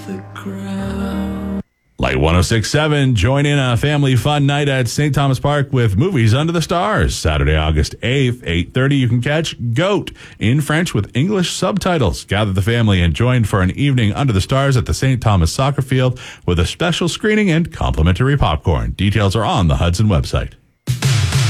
Light 106.7, join in a family fun night at St. Thomas Park with Movies Under the Stars. Saturday, August 8th, 8:30. You can catch Goat in French with English subtitles. Gather the family and join for an evening under the stars at the St. Thomas Soccer Field with a special screening and complimentary popcorn. Details are on the Hudson website.